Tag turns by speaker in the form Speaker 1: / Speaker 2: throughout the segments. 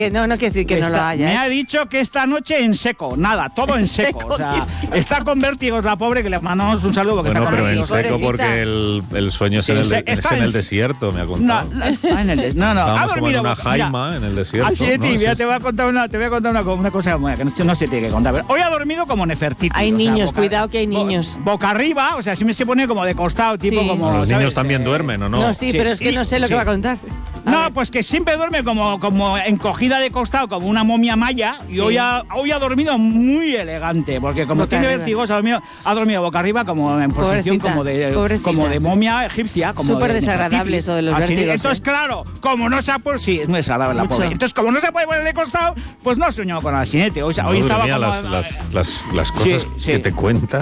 Speaker 1: No quiere decir que no lo haya
Speaker 2: Me
Speaker 1: hecho.
Speaker 2: ha dicho que esta noche en seco, nada, todo en seco. O sea, está con vértigos la pobre, que le mandamos un saludo porque
Speaker 3: Bueno,
Speaker 2: está con
Speaker 3: pero en
Speaker 2: vértigos.
Speaker 3: seco porque el sueño es
Speaker 2: Sí, está
Speaker 3: en el
Speaker 2: en-
Speaker 3: desierto, me ha contado.
Speaker 2: No, ha
Speaker 3: Estábamos como en
Speaker 2: dormido.
Speaker 3: una
Speaker 2: Mira,
Speaker 3: jaima en el desierto.
Speaker 2: Así de ti,
Speaker 3: ¿no?
Speaker 2: mira,
Speaker 3: Sí,
Speaker 2: te voy a contar una cosa que no se tiene que contar. Pero hoy ha dormido como Nefertiti.
Speaker 1: Hay
Speaker 2: o sea,
Speaker 1: niños, cuidado que hay niños.
Speaker 2: Boca arriba, o sea, siempre se pone como de costado, tipo
Speaker 1: Sí.
Speaker 2: como...
Speaker 3: Los
Speaker 2: ¿sabes?
Speaker 3: niños también duermen, ¿o no?
Speaker 1: No, sí, pero es que no sé lo que va a contar.
Speaker 2: No, pues que siempre duerme como encogida de costado, como una momia maya, y
Speaker 1: Sí.
Speaker 2: hoy ha dormido muy elegante, porque como
Speaker 1: Boca
Speaker 2: tiene
Speaker 1: arriba.
Speaker 2: vértigos, ha dormido boca arriba, como en posición
Speaker 1: Pobrecita.
Speaker 2: como de momia egipcia.
Speaker 1: Súper desagradable eso de los vértigos,
Speaker 2: Entonces, claro, como no se ha puesto... Sí, es muy desagradable la
Speaker 1: Mucho.
Speaker 2: pobre. Entonces, como no se puede poner de costado, pues no ha soñado con el jinete. Hoy
Speaker 3: No,
Speaker 2: estaba
Speaker 3: mira,
Speaker 2: como...
Speaker 3: las cosas
Speaker 2: sí.
Speaker 3: que te cuenta,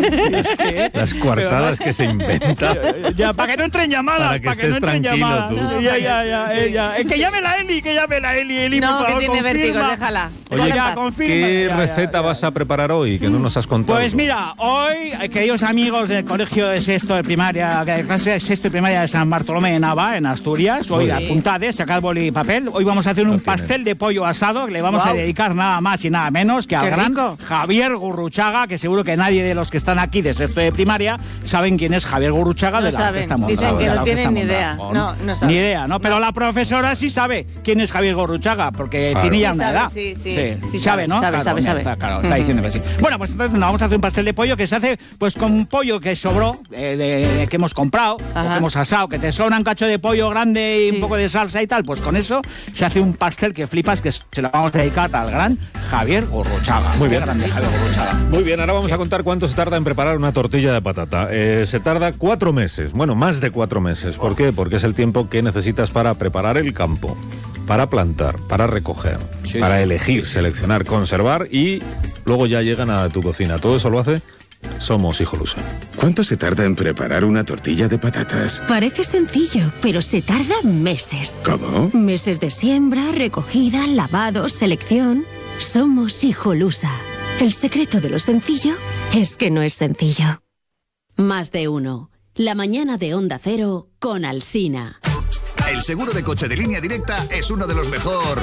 Speaker 3: las coartadas que se inventa.
Speaker 2: Ya, para que no entren llamadas,
Speaker 3: Para que
Speaker 2: no
Speaker 3: estés
Speaker 2: entren
Speaker 3: tranquilo
Speaker 2: llamadas.
Speaker 3: tú.
Speaker 1: No,
Speaker 2: Ya. Que llame la Eli, Eli,
Speaker 1: No,
Speaker 2: por
Speaker 1: que
Speaker 2: favor,
Speaker 1: tiene
Speaker 2: confirma.
Speaker 1: vértigos, déjala.
Speaker 3: Oye,
Speaker 1: Déjala en paz.
Speaker 2: confirma.
Speaker 3: ¿Qué
Speaker 2: Ya,
Speaker 3: receta vas a preparar hoy que no nos has contado?
Speaker 2: Pues mira, hoy, queridos amigos del colegio de sexto de primaria, de clase de sexto y primaria de San Bartolomé de Nava, en Asturias, hoy
Speaker 3: Muy bien.
Speaker 2: apuntad, sacad boli y papel. Hoy vamos a hacer un
Speaker 3: Lo
Speaker 2: pastel
Speaker 3: tienen.
Speaker 2: de pollo asado que le vamos a
Speaker 1: Guau.
Speaker 2: dedicar nada más y nada menos que al
Speaker 1: Qué
Speaker 2: gran
Speaker 1: rico.
Speaker 2: Javier Gurruchaga, que seguro que nadie de los que están aquí de sexto de primaria saben quién es Javier Gurruchaga
Speaker 1: No
Speaker 2: de la
Speaker 1: saben.
Speaker 2: orquesta Mondragón,
Speaker 1: Dicen que
Speaker 2: de la
Speaker 1: no tienen
Speaker 2: orquesta
Speaker 1: ni idea.
Speaker 2: Mondragón.
Speaker 1: No saben.
Speaker 2: Ni idea, ¿no? Pero la profesora sí sabe quién es Javier Gurruchaga, porque
Speaker 3: Claro.
Speaker 2: tiene ya
Speaker 1: Sí
Speaker 2: una
Speaker 1: sabe,
Speaker 2: edad.
Speaker 1: sí,
Speaker 2: sabe, ¿no?
Speaker 1: sabe,
Speaker 2: Claro,
Speaker 1: sabe,
Speaker 2: mira,
Speaker 1: sabe.
Speaker 2: Está, claro, está diciendo que sí. Bueno, pues entonces nos vamos a hacer un pastel de pollo que se hace pues con pollo que sobró, que hemos comprado, o
Speaker 1: Ajá.
Speaker 2: que hemos asado, que te sobra un cacho de pollo grande y
Speaker 1: Sí.
Speaker 2: un poco de salsa y tal, pues con eso se hace un pastel que flipas, que se lo vamos a dedicar al gran Javier Gurruchaga.
Speaker 3: Muy bien.
Speaker 2: Qué grande Javier Gurruchaga.
Speaker 3: Muy bien, ahora vamos a contar cuánto se tarda en preparar una tortilla de patata. Se tarda 4 meses, bueno, más de 4 meses. ¿Por qué? Porque es el tiempo que necesitas para preparar el campo, para plantar, para recoger,
Speaker 2: Sí,
Speaker 3: para
Speaker 2: sí.
Speaker 3: elegir, seleccionar, conservar y luego ya llegan a tu cocina. Todo eso lo hace Somos Hijolusa.
Speaker 4: ¿Cuánto se tarda en preparar una tortilla de patatas?
Speaker 5: Parece sencillo, pero se tarda meses.
Speaker 4: ¿Cómo?
Speaker 5: Meses de siembra, recogida, lavado, selección. Somos Hijolusa. El secreto de lo sencillo es que no es sencillo.
Speaker 6: Más de uno. La mañana de Onda Cero con Alsina.
Speaker 7: El seguro de coche de Línea Directa es uno de los mejor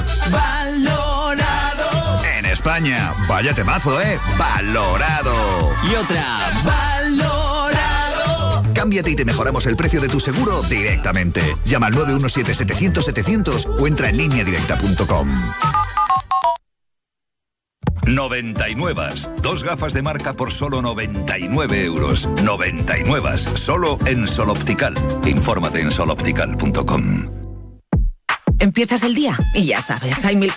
Speaker 8: Valorado.
Speaker 7: en España. Vaya temazo, ¿eh? Valorado.
Speaker 8: Y otra. Valorado.
Speaker 7: Cámbiate y te mejoramos el precio de tu seguro directamente. Llama al 917-700-700 o entra en lineadirecta.com.
Speaker 9: 99. 2 gafas de marca por solo 99 euros. 99. Solo en Sol Optical. Infórmate en soloptical.com.
Speaker 10: Empiezas el día y ya sabes, hay mil